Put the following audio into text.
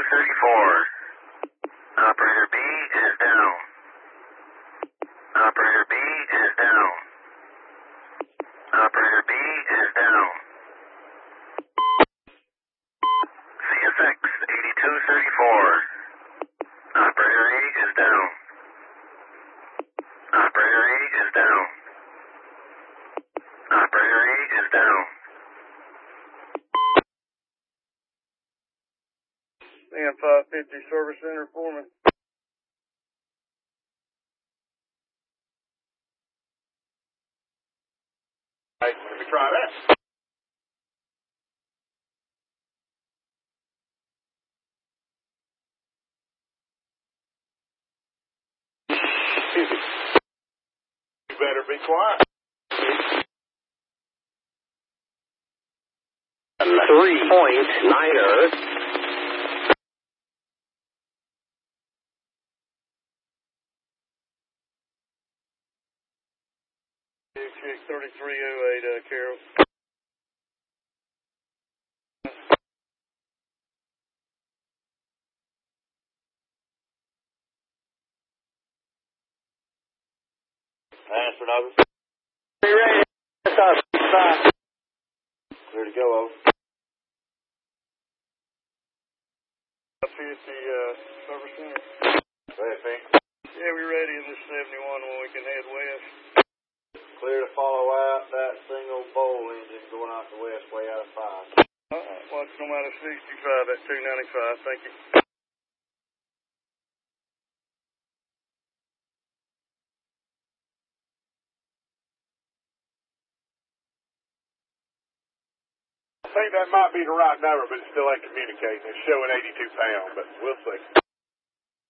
8234. Operator B is down. Operator B is down. Operator B is down. CSX 8234. Operator A is down. Operator A is down. Operator A is down. CM 550 Service Center Foreman. Let me try that. You better be quiet. 3.9er. Chick 3308, Carol. Answer, over. Be ready. Bye. Clear to go, over. 50 Service Center. Go ahead, Pink. Yeah, we're ready in this 71 when we can head west. Clear to follow out that single bowl engine going out the west way out of 5. Watch no matter 65 at 295. Thank you. I think that might be the right number, but it still ain't communicating. It's showing 82 pounds, but we'll see.